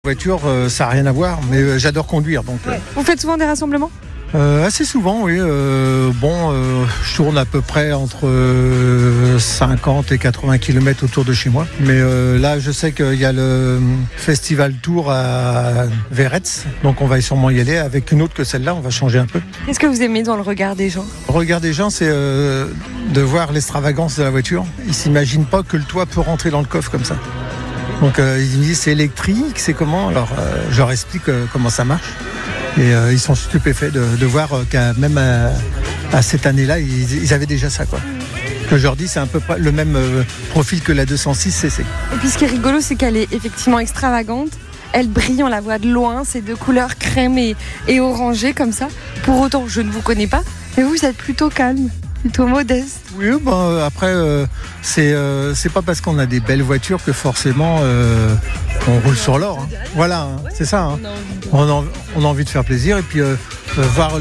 Voiture, ça n'a rien à voir, mais j'adore conduire. Donc, Vous faites souvent des rassemblements ? Assez souvent, oui. Je tourne à peu près entre 50 et 80 km autour de chez moi. Mais là, je sais qu'il y a le Festival Tour à Véretz. Donc on va sûrement y aller avec une autre que celle-là. On va changer un peu. Qu'est-ce que vous aimez dans le regard des gens ? Le regard des gens, c'est de voir l'extravagance de la voiture. Ils ne s'imaginent pas que le toit peut rentrer dans le coffre comme ça. Donc ils me disent c'est électrique, c'est comment ? Alors je leur explique comment ça marche. Et ils sont stupéfaits de voir qu'à même à cette année-là, ils avaient déjà ça, quoi. Que je leur dis, c'est un peu le même profil que la 206 CC. Et puis ce qui est rigolo, c'est qu'elle est effectivement extravagante. Elle brille, on la voit de loin, ces deux couleurs crème et orangée comme ça. Pour autant, je ne vous connais pas, mais vous êtes plutôt calme, plutôt modeste. Oui, après, c'est pas parce qu'on a des belles voitures que forcément on roule sur l'or. Hein. Voilà, hein, c'est ça. Hein. On a envie de faire plaisir et puis voir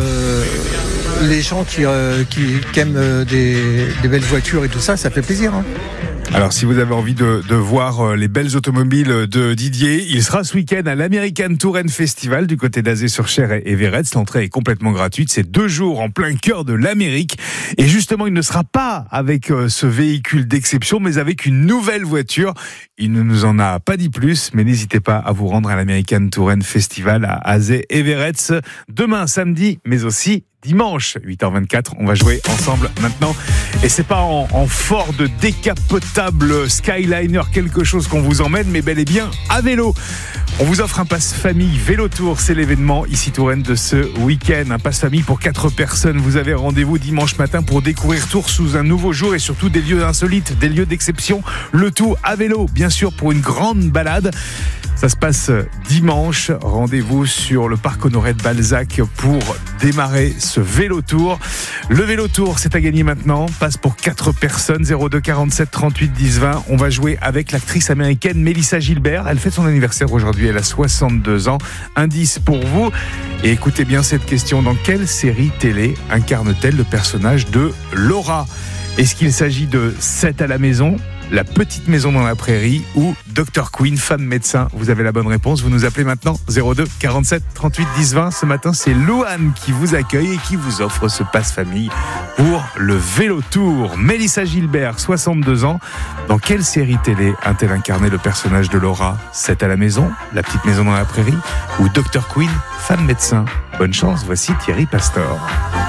les gens qui aiment des belles voitures et tout ça, ça fait plaisir. Hein. Alors, si vous avez envie de voir les belles automobiles de Didier, il sera ce week-end à l'American Touren Festival du côté d'Azay-sur-Cher et Véretz. L'entrée est complètement gratuite. C'est 2 jours en plein cœur de l'Amérique. Et justement, il ne sera pas avec ce véhicule d'exception, mais avec une nouvelle voiture. Il ne nous en a pas dit plus, mais n'hésitez pas à vous rendre à l'American Touren Festival à Azay et Véretz demain samedi, mais aussi dimanche, 8h24, on va jouer ensemble maintenant. Et c'est pas en Ford décapotable Skyliner quelque chose qu'on vous emmène, mais bel et bien à vélo. On vous offre un pass famille Vélo Tour, c'est l'événement ici Touraine de ce week-end. Un pass famille pour 4 personnes. Vous avez rendez-vous dimanche matin pour découvrir Tours sous un nouveau jour et surtout des lieux insolites, des lieux d'exception. Le tout à vélo, bien sûr, pour une grande balade. Ça se passe dimanche. Rendez-vous sur le parc Honoré de Balzac pour démarrer ce Vélo Tour. Le Vélo Tour, c'est à gagner maintenant. Passe pour 4 personnes. 02 47 38 10 20. On va jouer avec l'actrice américaine Melissa Gilbert. Elle fête son anniversaire aujourd'hui. Elle a 62 ans. Indice pour vous. Et écoutez bien cette question. Dans quelle série télé incarne-t-elle le personnage de Laura ? Est-ce qu'il s'agit de 7 à la maison ? La petite maison dans la prairie ou Dr Queen, femme médecin? Vous avez la bonne réponse, vous nous appelez maintenant 02 47 38 10 20. Ce matin, c'est Louane qui vous accueille et qui vous offre ce passe famille pour le Vélo Tour. Melissa Gilbert, 62 ans. Dans quelle série télé a-t-elle incarné le personnage de Laura? 7 à la maison, La petite maison dans la prairie ou Dr Queen, femme médecin? Bonne chance, voici Thierry Pastor.